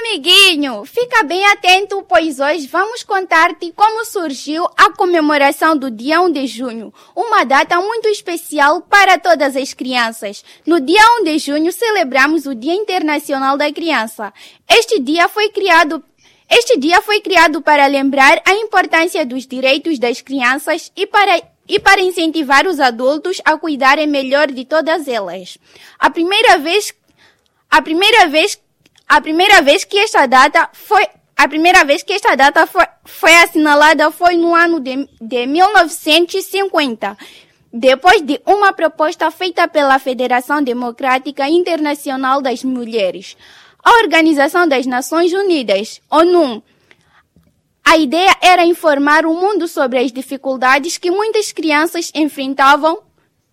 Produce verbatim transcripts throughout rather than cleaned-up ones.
Amiguinho, fica bem atento, pois hoje vamos contar-te como surgiu a comemoração do dia um de junho, uma data muito especial para todas as crianças. No dia um de junho celebramos o Dia Internacional da Criança. Este dia foi criado Este dia foi criado para lembrar a importância dos direitos das crianças e para e para incentivar os adultos a cuidarem melhor de todas elas. A primeira vez a primeira vez A primeira vez que esta data foi, a primeira vez que esta data foi, foi assinalada foi no ano de, de mil novecentos e cinquenta, depois de uma proposta feita pela Federação Democrática Internacional das Mulheres, a Organização das Nações Unidas, ONU. A ideia era informar o mundo sobre as dificuldades que muitas crianças enfrentavam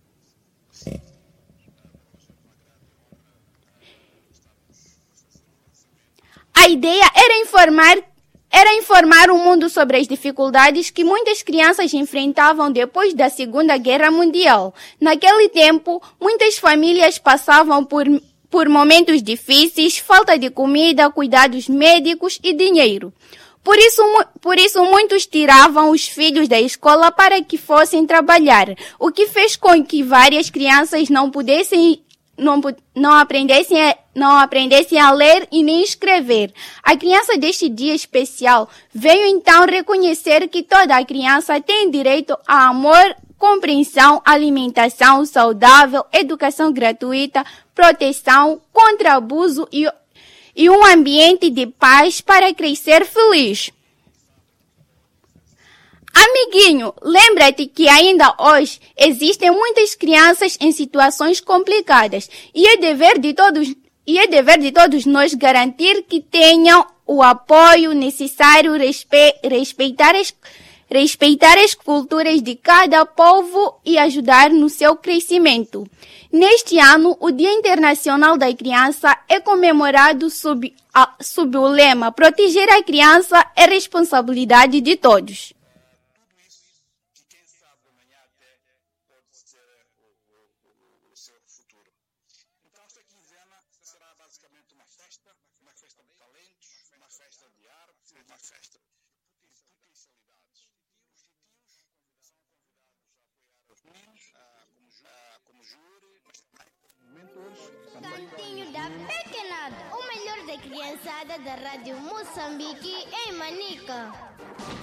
A ideia era informar, era informar o mundo sobre as dificuldades que muitas crianças enfrentavam depois da Segunda Guerra Mundial. Naquele tempo, muitas famílias passavam por, por momentos difíceis, falta de comida, cuidados médicos e dinheiro. Por isso, por isso, muitos tiravam os filhos da escola para que fossem trabalhar, o que fez com que várias crianças não pudessem Não, não, aprendessem a, não aprendessem a ler e nem escrever. A criança deste dia especial veio então reconhecer que toda a criança tem direito a amor, compreensão, alimentação saudável, educação gratuita, proteção contra abuso e, e um ambiente de paz para crescer feliz. Amiguinho, lembra-te que ainda hoje existem muitas crianças em situações complicadas e é dever de todos, e é dever de todos nós garantir que tenham o apoio necessário, respe, respeitar, as, respeitar as culturas de cada povo e ajudar no seu crescimento. Neste ano, o Dia Internacional da Criança é comemorado sob, a, sob o lema "Proteger a criança é responsabilidade de todos". Então, esta quinzena será basicamente uma festa, uma festa de talentos, uma festa de arte, uma festa de potencialidades. Os titios são convidados a apoiar os meninos, como, como júri, mas também mentores. Cantinho da Pequenada, o melhor da criançada da Rádio Moçambique em Manica.